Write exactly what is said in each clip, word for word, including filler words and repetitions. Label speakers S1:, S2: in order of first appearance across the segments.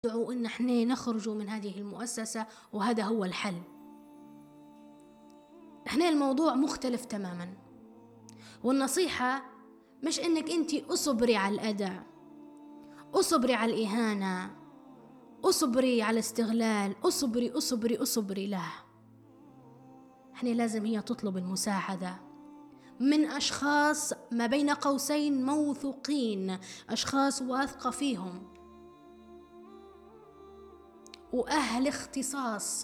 S1: ندعو إن احنا نخرج من هذه المؤسسة، وهذا هو الحل. احنا الموضوع مختلف تماما، والنصيحة مش إنك أنت أصبري على الأذى، أصبري على الإهانة، أصبري على الاستغلال، أصبري أصبري أصبري لا، احنا لازم هي تطلب المساعدة من أشخاص ما بين قوسين موثوقين، أشخاص واثقة فيهم وأهل اختصاص.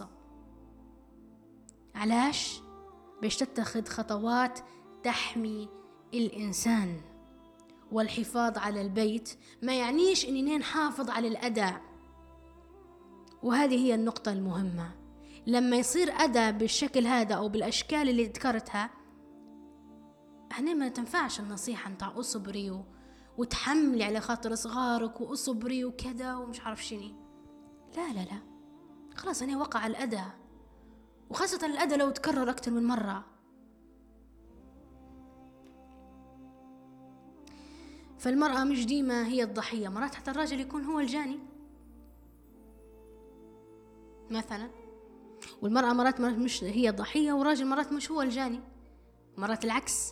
S1: علاش؟ باش تتخذ خطوات تحمي الإنسان. والحفاظ على البيت ما يعنيش إننا نحافظ على الأذى، وهذه هي النقطة المهمة. لما يصير أذى بالشكل هذا أو بالأشكال اللي ذكرتها، هنا ما تنفعش النصيحة نتاع أصبري وتحملي على خاطر صغارك وأصبري وكذا ومش عارف شني. لا لا لا، خلاص هنا وقع الأذى، وخاصة الأذى لو تكرر أكثر من مرة. فالمرأة مش ديما هي الضحية، مرات حتى الراجل يكون هو الجاني مثلا، والمرأة مرات مش هي الضحية والراجل مرات مش هو الجاني، مرات العكس.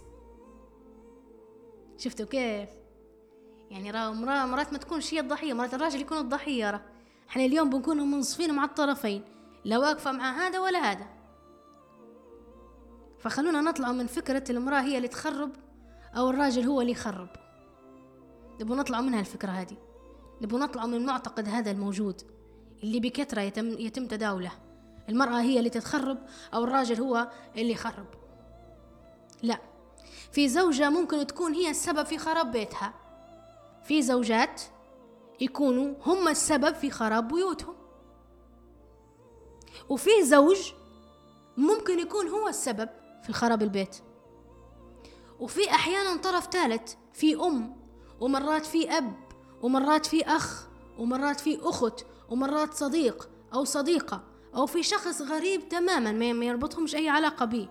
S1: شفتوا كيف؟ يعني مرات مرات ما تكونش هي الضحية، مرات الراجل يكون الضحية. راه احنا اليوم بنكون منصفين مع الطرفين، لا واقفة مع هذا ولا هذا. فخلونا نطلع من فكرة المرأة هي اللي تخرب أو الراجل هو اللي يخرب. نبغى نطلع منها الفكرة هذه، نبغى نطلع من المعتقد هذا الموجود اللي بكثرة يتم, يتم تداوله، المرأة هي اللي تتخرب أو الراجل هو اللي يخرب. لا، في زوجة ممكن تكون هي السبب في خراب بيتها، في زوجات يكونوا هم السبب في خراب بيوتهم، وفي زوج ممكن يكون هو السبب في خراب البيت، وفي أحيانا طرف ثالث، في أم، ومرات في أب، ومرات في أخ، ومرات في أخت، ومرات صديق أو صديقة، أو في شخص غريب تماما ما يربطهمش أي علاقة به.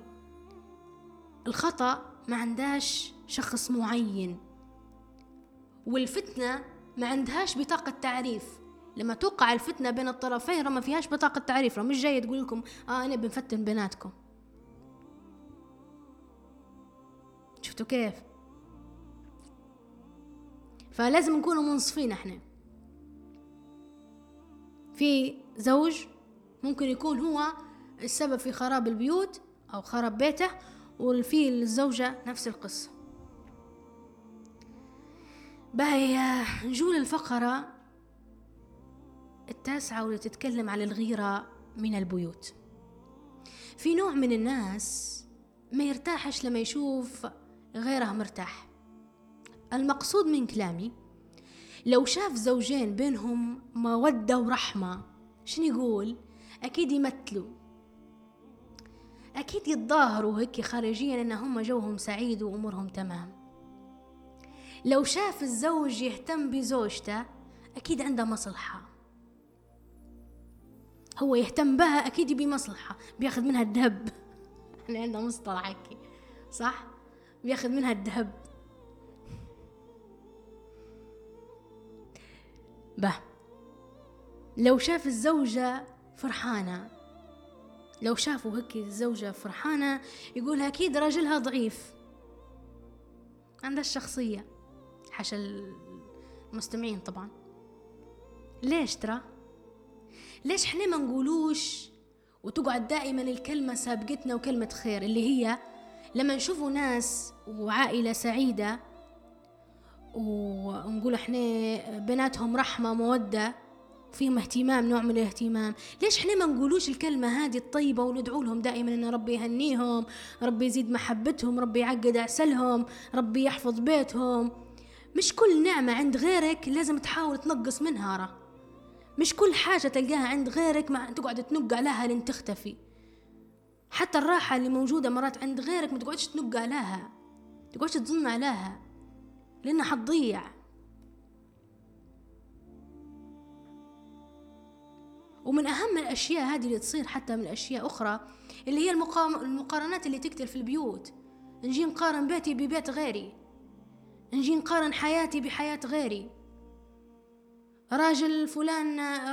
S1: الخطأ ما عندهاش شخص معين، والفتنة ما عندهاش بطاقة تعريف. لما توقع الفتنة بين الطرفين ما فيهاش بطاقة تعريف، مش جاي تقول لكم آه أنا بنفتن بيناتكم. شفتوا كيف؟ فلازم نكونوا منصفين. احنا في زوج ممكن يكون هو السبب في خراب البيوت أو خراب بيته، وفي الزوجة نفس القصة. باهي نجول الفقرة التاسعة واللي تتكلم على الغيرة من البيوت. في نوع من الناس ما يرتاحش لما يشوف غيره مرتاح. المقصود من كلامي لو شاف زوجين بينهم مودة ورحمة، شنو يقول؟ أكيد يمثلوا، أكيد يتظاهروا هيك خارجيا إن هم جوهم سعيد وأمورهم تمام. لو شاف الزوج يهتم بزوجته أكيد عنده مصلحة، هو يهتم بها أكيد بمصلحة، بياخذ منها الذهب. احنا عندنا مصطلح هيك صح؟ بياخذ منها الذهب. به لو شاف الزوجة فرحانة، لو شافوا هيك الزوجة فرحانة يقول أكيد راجلها ضعيف، عندها الشخصية. حاشا المستمعين طبعا. ليش ترى؟ ليش احنا ما نقولوش وتقعد دائما الكلمة سابقتنا وكلمة خير، اللي هي لما نشوفوا ناس وعائلة سعيدة ونقول احنا بناتهم رحمة مودة فيهم اهتمام، نوع من الاهتمام، ليش احنا ما نقولوش الكلمة هذه الطيبة وندعو لهم دائما ان ربي يهنيهم، ربي يزيد محبتهم، ربي يعقد عسلهم، ربي يحفظ بيتهم. مش كل نعمة عند غيرك لازم تحاول تنقص منها، راه مش كل حاجة تلقاها عند غيرك ما تقعد تنق عليها لين تختفي. حتى الراحة اللي موجودة مرات عند غيرك ما تقعدش تنق عليها، تقعدش تظن عليها لأنها حتضيع. ومن أهم الأشياء هذه اللي تصير حتى من أشياء أخرى اللي هي المقارنات اللي تقتل في البيوت. نجي نقارن بيتي ببيت غيري، نجي نقارن حياتي بحياة غيري. راجل فلان